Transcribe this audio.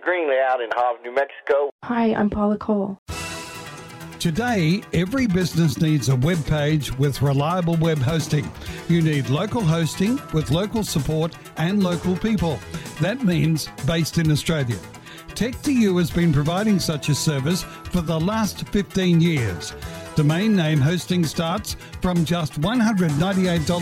Greenlee out in Havre, New Mexico. Hi, I'm Paula Cole. Today, every business needs a web page with reliable web hosting. You need local hosting with local support and local people. That means based in Australia. Tech2U has been providing such a service for the last 15 years. Domain name hosting starts from just $198